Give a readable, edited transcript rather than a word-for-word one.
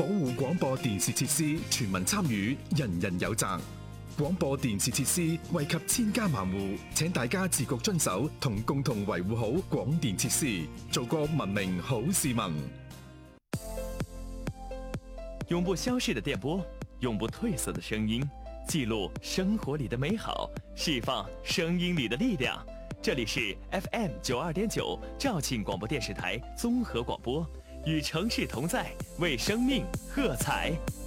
保護廣播電視設施，全民參與，人人有責。廣播電視設施惠及千家萬戶，請大家自覺遵守同共同維護好廣電設施，做個文明好市民。 永不消逝的電波，永不褪色的聲音，記錄生活裡的美好，釋放聲音裡的力量。這裡是 FM 92.9肇慶廣播電視台綜合廣播，與城市同在，為生命喝彩。